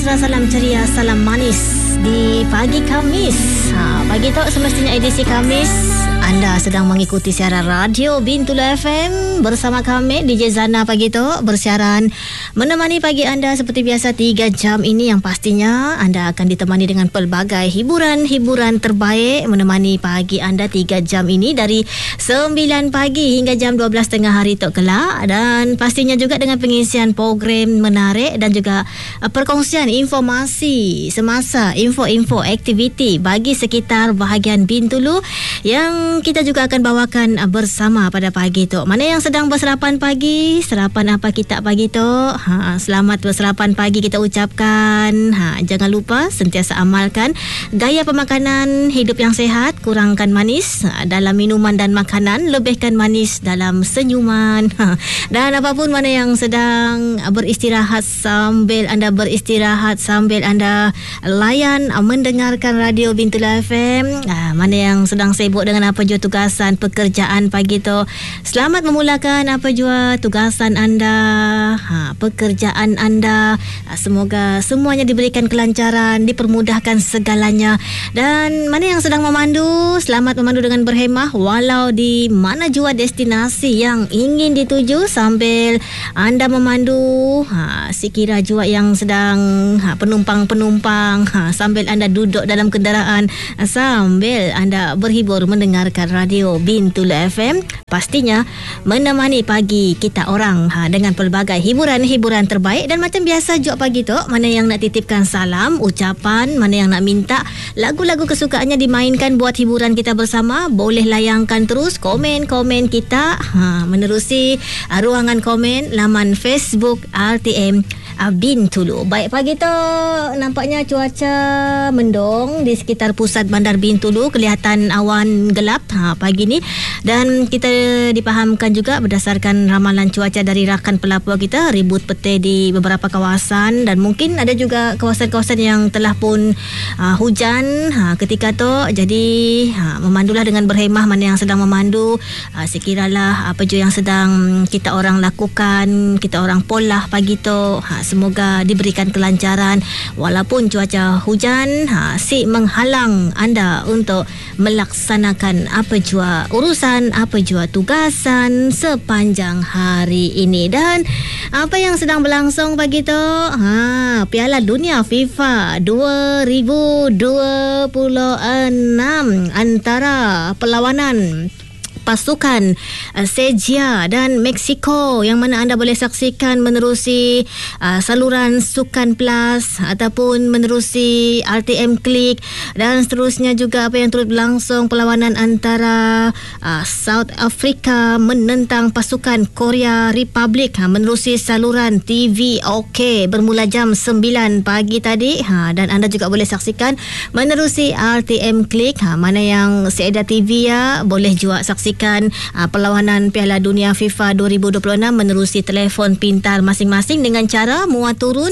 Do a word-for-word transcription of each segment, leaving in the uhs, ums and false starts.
mesra, salam ceria, salam manis di pagi Khamis. Ha, pagi tu semestinya edisi Khamis. Anda sedang mengikuti siaran radio Bintulu F M bersama kami D J Zana pagi tu bersiaran menemani pagi anda seperti biasa tiga jam ini yang pastinya anda akan ditemani dengan pelbagai hiburan-hiburan terbaik menemani pagi anda tiga jam ini dari sembilan pagi hingga jam dua belas tengah hari tu kelak, dan pastinya juga dengan pengisian program menarik dan juga uh, perkongsian informasi semasa info-info aktiviti bagi sekitar bahagian Bintulu yang kita juga akan bawakan bersama pada pagi tu. Mana yang sedang bersarapan pagi, sarapan apa kita pagi tu? Ha, selamat bersarapan pagi kita ucapkan. Ha, jangan lupa sentiasa amalkan gaya pemakanan hidup yang sehat, kurangkan manis ha, dalam minuman dan makanan, lebihkan manis dalam senyuman. Ha, dan apapun mana yang sedang beristirahat sambil anda beristirahat sambil anda layan mendengarkan radio Bintulu F M, ha, mana yang sedang sibuk dengan apa jua tugasan pekerjaan pagi tu, selamat memulakan apa jua tugasan anda, ha, pekerjaan anda, ha, semoga semuanya diberikan kelancaran, dipermudahkan segalanya. Dan mana yang sedang memandu, selamat memandu dengan berhemah walau di mana jua destinasi yang ingin dituju sambil anda memandu, ha, sekira jua yang sedang ha, penumpang-penumpang ha, sambil anda duduk dalam kenderaan ha, sambil anda berhibur mendengar radio Bintulu F M, pastinya menemani pagi kita orang ha, dengan pelbagai hiburan-hiburan terbaik. Dan macam biasa juga pagi tu, mana yang nak titipkan salam, ucapan, mana yang nak minta lagu-lagu kesukaannya dimainkan buat hiburan kita bersama, boleh layangkan terus komen-komen kita ha, menerusi ha, ruangan komen laman Facebook R T M Bintulu. Baik, pagi tu nampaknya cuaca mendung di sekitar pusat bandar Bintulu, kelihatan awan gelap ha, pagi ni, dan kita dipahamkan juga berdasarkan ramalan cuaca dari rakan pelapor kita, ribut petir di beberapa kawasan, dan mungkin ada juga kawasan-kawasan yang telah pun uh, hujan ha, ketika tu. Jadi ha, memandulah dengan berhemah mana yang sedang memandu, uh, sekiralah apa je yang sedang kita orang lakukan, kita orang polah pagi tu, ha, semoga diberikan kelancaran walaupun cuaca hujan ha, si menghalang anda untuk melaksanakan apa jua urusan, apa jua tugasan sepanjang hari ini. Dan apa yang sedang berlangsung pagi tu, ha, Piala Dunia FIFA dua ribu dua puluh enam antara perlawanan pasukan uh, Serbia dan Mexico yang mana anda boleh saksikan menerusi uh, saluran Sukan Plus ataupun menerusi R T M Klik, dan seterusnya juga apa yang turut berlangsung perlawanan antara uh, South Africa menentang pasukan Korea Republic ha, menerusi saluran T V OK bermula jam sembilan pagi tadi ha, dan anda juga boleh saksikan menerusi R T M Klik ha, mana yang Seeda T V ya boleh juga saksikan Uh, perlawanan Piala Dunia FIFA dua ribu dua puluh enam menerusi telefon pintar masing-masing dengan cara muat turun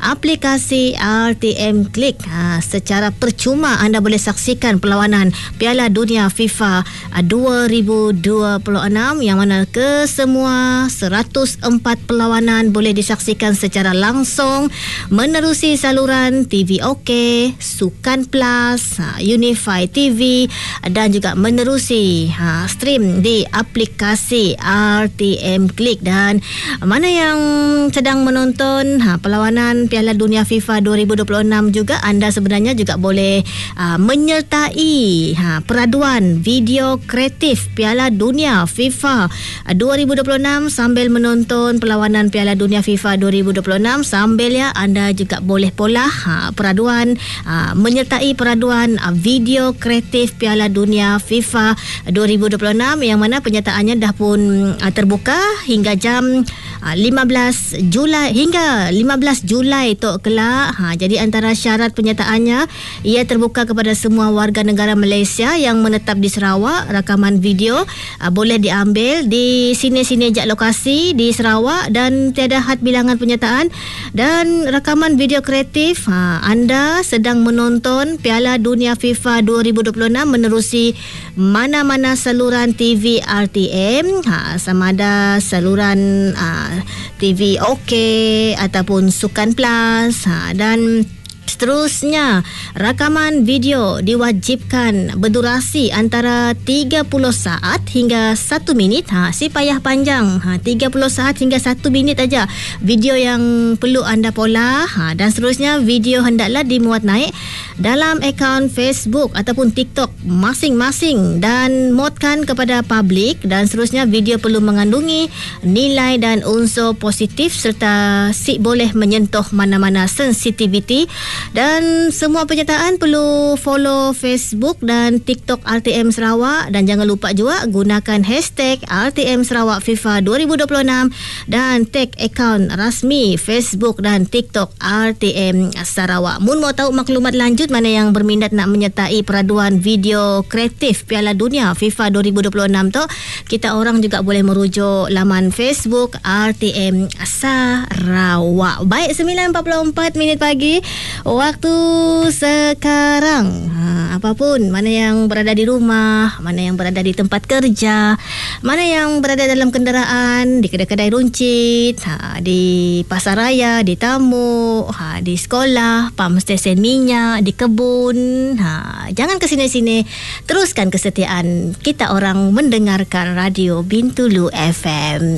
aplikasi R T M Klik. Uh, secara percuma anda boleh saksikan perlawanan Piala Dunia FIFA uh, dua ribu dua puluh enam yang mana kesemua seratus empat perlawanan boleh disaksikan secara langsung menerusi saluran T V OK, Sukan Plus, uh, Unify T V uh, dan juga menerusi uh, stream di aplikasi R T M Klik. Dan mana yang sedang menonton ha, perlawanan Piala Dunia FIFA dua ribu dua puluh enam juga, anda sebenarnya juga boleh uh, menyertai ha, peraduan video kreatif Piala Dunia FIFA dua ribu dua puluh enam sambil menonton perlawanan Piala Dunia FIFA dua ribu dua puluh enam sambil ya anda juga boleh pola ha, peraduan uh, menyertai peraduan uh, video kreatif Piala Dunia FIFA dua ribu dua puluh enam yang mana penyertaannya dah pun uh, terbuka hingga jam uh, lima belas Julai hingga lima belas Julai tu kelak. Ha, jadi antara syarat penyertaannya ia terbuka kepada semua warga negara Malaysia yang menetap di Sarawak. Rakaman video uh, boleh diambil di sini-sini jak lokasi di Sarawak dan tiada had bilangan penyertaan. Dan rakaman video kreatif ha, anda sedang menonton Piala Dunia FIFA dua ribu dua puluh enam menerusi mana-mana saluran T V R T M ha, sama ada saluran uh, ha, T V OK ataupun Sukan Plus, ha, dan seterusnya, rakaman video diwajibkan berdurasi antara tiga puluh saat hingga satu minit. Ha, si payah panjang. Ha, tiga puluh saat hingga satu minit aja video yang perlu anda pola. Ha, dan seterusnya, video hendaklah dimuat naik dalam akaun Facebook ataupun TikTok masing-masing dan modkan kepada publik. Dan seterusnya, video perlu mengandungi nilai dan unsur positif serta si boleh menyentuh mana-mana sensitiviti. Dan semua penyertaan perlu follow Facebook dan TikTok R T M Sarawak, dan jangan lupa juga gunakan hashtag R T M Sarawak FIFA dua ribu dua puluh enam dan tag akaun rasmi Facebook dan TikTok R T M Sarawak. Mun mau tahu maklumat lanjut mana yang berminat nak menyertai peraduan video kreatif Piala Dunia FIFA dua ribu dua puluh enam tu, kita orang juga boleh merujuk laman Facebook R T M Sarawak. Baik, sembilan empat puluh empat minit pagi waktu sekarang. Ha, apapun, mana yang berada di rumah, mana yang berada di tempat kerja, mana yang berada dalam kenderaan, di kedai-kedai runcit, ha, di pasar raya, di tamu, ha, di sekolah, pam stesen minyak, di kebun, ha, jangan ke sini-sini. Teruskan kesetiaan kita orang mendengarkan Radio Bintulu F M.